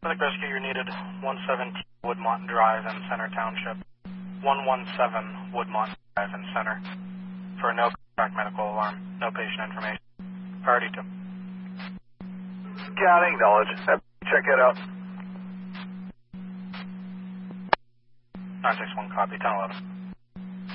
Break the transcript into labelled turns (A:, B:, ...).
A: Medic rescue, you're needed 117 Woodmont Drive in Center Township. 117 Woodmont Drive in Center. For a no contact medical alarm, no patient information. Priority 2.
B: Got it, acknowledge. Check it out.
A: 961 copy, 1011.